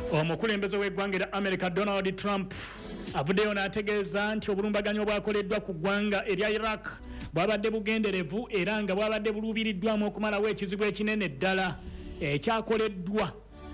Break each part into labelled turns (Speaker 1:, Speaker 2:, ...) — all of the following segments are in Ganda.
Speaker 1: Omukulembeze w'eggwanga lya America Donald Trump avuddeyo n'ategeeza nti obulumbaganyo bwakoleddwa ku ggwanga erya Iraq bwabadde bugenderevu era nga bwabadde buluubiriddwamu okumalawo ekizibu ekinene ddala ekyakoleddwa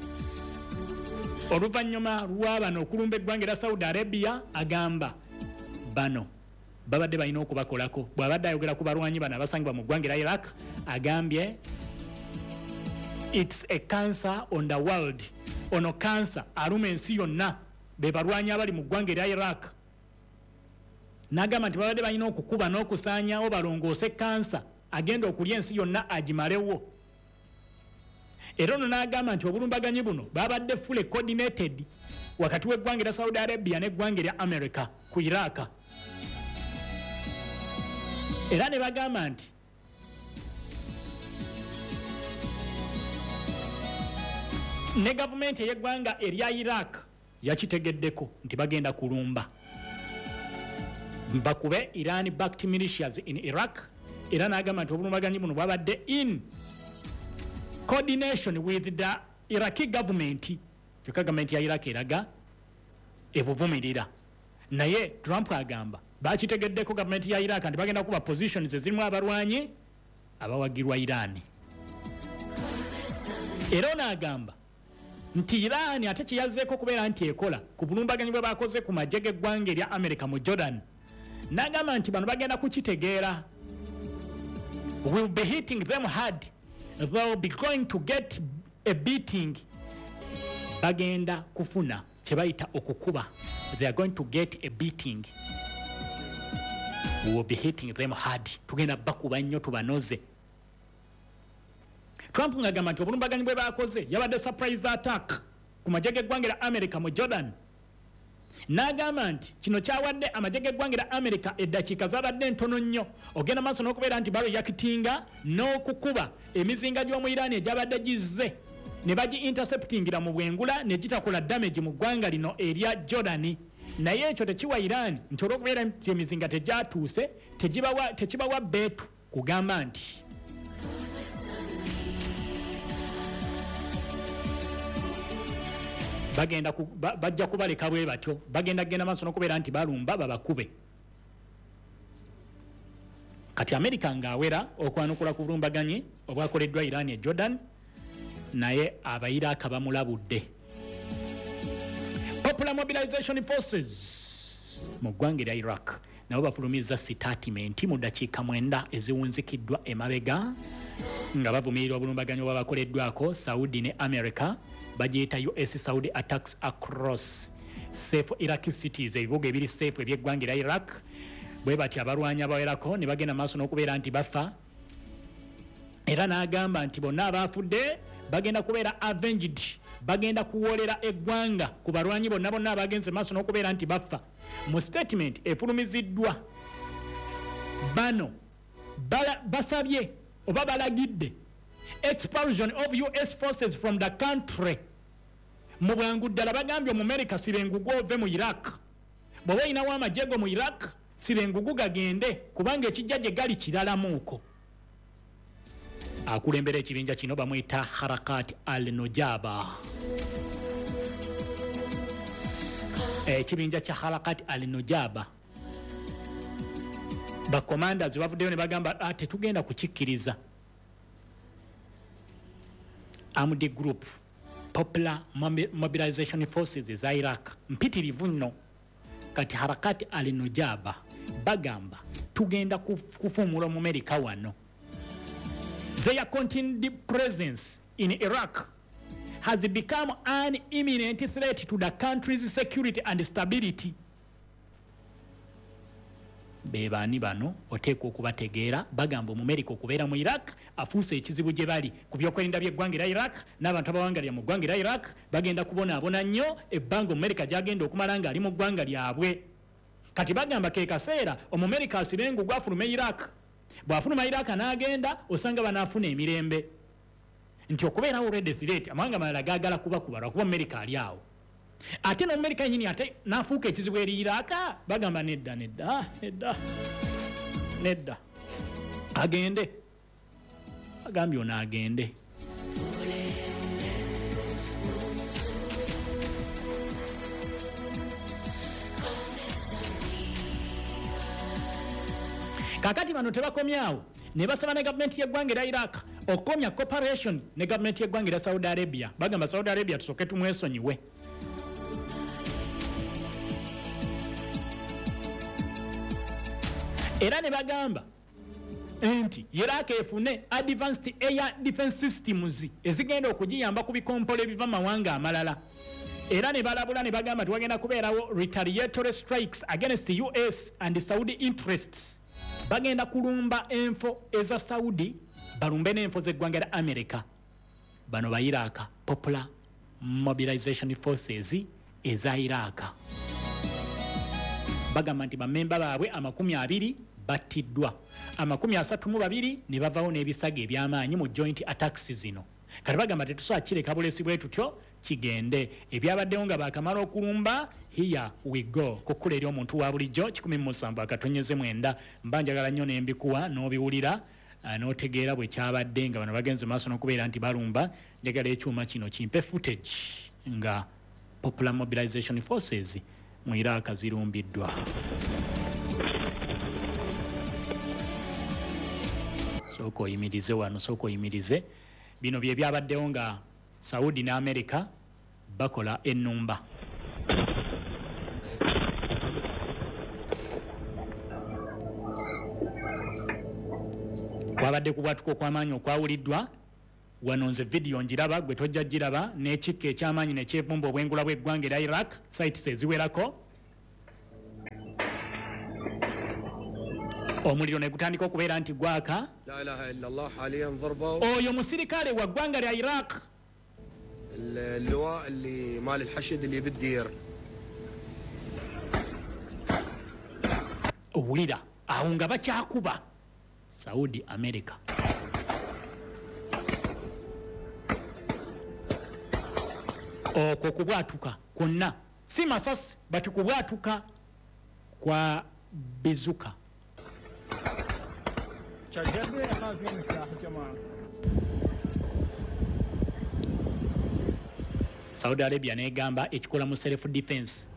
Speaker 1: oluvannyuma lw'abano okulumba eggwanga erya Saudi Arabia. Agamba bano babadde balina okubakolako. Bw'abadde ayogera ku balwanyi bano abasangibwa mu ggwanga erya Iraq agambye it's a cancer on the world. Ono cancer aluma ensi yonna be balwanyi abali mu ggwanga erya Iraq. N'agamba nti babadde balina okukuba n'okusaanyawo balongoose cancer agenda okulya ensi yonna agimalewo. Era ono n'agamba nti obulumbaganyi buno babadde fully coordinated wakati w'eggwanga erya Saudi Arabia n'eggwanga erya America ku Iraq. Era ne bagamba nti ne gavumenti ey'eggwanga erya Iraq yakitegeddeko nti bagenda kulumba bakube Iran backed militias in Iraq. Era n'agamba nti obulumbaganyi buno bwabadde in coordination with the Iraqi government. Kyokka gavumenti ya Iraq eraga ebuvumirira. Naye Trump agamba bakitegeddeko gavumenti ya Iraq nti bagenda kuba positions ezirimu abalwanyi abawagirwa Iran. Era n'agamba nti Iran ate kiyazzeeko kubeera nti ekola ku bulumbaganyi bwe bakoze ku magye g'eggwanga erya America mu Jordan. N'agamba nti bano bagenda kukitegeera. We'll be hitting them hard. They'll be going to get a beating. Bagenda kufuna kyebayita okukuba. They are going to get a beating. We will be hitting them hard. Tugenda bakuba nnyo tubanoze. Trump ngagamba nti obulumbaganyi bwe bakoze yabadde surprise attack ku magye g'eggwanga lya America mu Jordan. N'agamba nti kino kyawadde amagye g'eggwanga lya America eddakiika zabadde ntono nnyo ogenda maaso n'okubeera nti baloyakitinga n'okukuba emizinga gy'omu Iran egyabadde gizze ne bagi interceptingira mu bwengula ne gitakola damage mu ggwanga lino erya Jordan. Naye ekyo tekiwa Iran nti olw'okubeera nti emizinga tegyatuuse tekibawa beetu kugamba nti bajja kubaleka bwe batyo. Bagenda maaso n'okubeera nti balumba babakube. Kati America ng'awera okwanukula ku bulumbaganyi obwakoleddwa Iran e Jordan, naye abayiraaka bamulabudde. Popular Mobilization Forces mu ggwanga erya Iraq nabo bafulumizza statement mu ddakiika 9 eziwunzikiddwa emabega nga bavumirira obulumbaganyi obwabakoleddwako Saudi ne America. Bagiyita US Saudi attacks across safe Iraqi cities, ebibuga ebiri safe eby'eggwanga erya Iraq. Bwe bati abalwanyi abawerako ne bagenda maaso n'okubeera nti bafa. Era n'agamba nti bonna abaafudde bagenda kubeera avenged, bagenda kuwoolera eggwanga ku balwanyi bonna abagenze maaso n'okubeera nti bafa. Mu statement efulumiziddwa bano basabye oba balagidde expulsion of US forces from the country. Mu bwangu ddala bagambye mu America sibengugu ove mu Iraq. Bw'oba olinawo amagye go mu Iraq sibengugu gagende kubanga ekijja gye gali kiralamuuko. Akulembera ekibinja kino bamuyita Harakat al-Nujaba. Ekibinja kya Harakat al-Nujaba bacommanders bavuddeyo ne bagamba tetugenda kukikkiriza. Armed Group Popular Mobilization Forces za Iraq mpitirivu nno. Kati Harakat al-Nujaba bagamba tugenda kufuumula mu America wano. Their continued presence in Iraq has become an imminent threat to the country's security and stability. Bebaani bano oteekwa okubategeera bagamba Omumerika okubeera mu Iraq afuuse ekizibu gye bali ku byokwerinda by'eggwanga erya Iraq n'abantu abawangalira mu ggwanga erya Iraq bagenda kubonaabona nnyo ebbanga Omumerika gy'agenda okumala ng'ali mu ggwanga lyabwe. Kati bagamba ke kaseera Omumerika asibe engugu afuluma Iraq. Bw'afuluma Iraq n'agenda osanga banaafuna emirembe. Nti okubeerawo red threat amawanga malala gaagala kubakuba lwakuba Omumerika ali awo. Ate n'Omumerika yennyini ate n'afuuka ekizibu eri Iraq bagamba nedda agende. Agambye ono agende. kakati bano tebakomyawo ne basaba ne gavumenti y'eggwanga erya Iraq okukomya cooperation ne gavumenti y'eggwanga erya Saudi Arabia. Bagamba Saudi Arabia tusooke tumwesonyiwe. Era ne bagamba nti Iraq efune advanced air defense systems ezigenda okugiyamba ku bikompola ebiva mawanga amalala. Era ne balabula ne bagamba tuwagenda kubeerawo retaliatory strikes against the US and Saudi interests. Bagenda kulumba enfo eza Saudi balumbe n'enfo z'eggwanga lya America. Bano ba Iraq Popular Mobilization Forces eza Iraq. Bagamba nti bamemba baabwe 20 battiddwa, 32 ne bavaawo n'ebisago eby'amaanyi mu joint attacks zino. Kati bagamba tetusobola kireka bulesi bwe tutyo kigende. Ebyabaddewo nga bakamala okulumba, here we go. Kukkula eri omuntu wa bulijjo 17 mbanjagala nnyo n'embikuwa n'obiwulira n'otegeera bwe kyabadde nga bano bagenze maaso n'okubeera nti balumba. Njagala ekyuma kino kimpe footage nga Popular Mobilization Forces mu Iraq zirumbiddwa. Sooka oyimirize wano, sooka oyimirize. Bino bye byabaddewo nga Saudi ne America bakola ennumba. Kwabadde kubwatuka okw'amaanyi okwawuliddwa wano nze video njiraba gwe tojja giraba n'ekikka eky'amaanyi ne kyevumba obwengula bw'eggwanga erya Iraq sites eziwerako. Omuliro ne gutandika okubeera nti gwaka.
Speaker 2: La ilaha illallah haliyan ضربوا
Speaker 1: oyo musirikale wa ggwanga lya Iraq
Speaker 2: اللواء اللي مال الحشد اللي بالدير.
Speaker 1: owulira awo nga bakyakuba Saudi America. Okwo kubwatuka kwonna si masasi bati kubwatuka kwa bizuka. Saudi Arabia negamba ekikola mu self defense.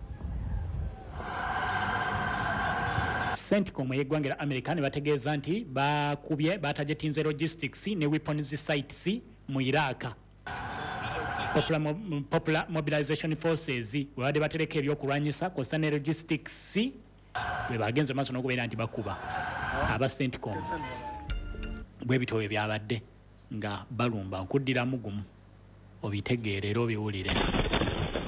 Speaker 1: CENTCOM y'eggwanga lya America ne bategeeza nti bakubye batajetinze logistics ne weapons sites mu Iraq. Popular Mobilization Forces wabadde batereka ebyokulwanyisa kosta ne logistics bwe bagenze maaso n'okubeera nti bakuba aba CENTCOM. Bwe bitowe byabadde nga balumba nkuddiramu gumu obitegeere era obiwulire.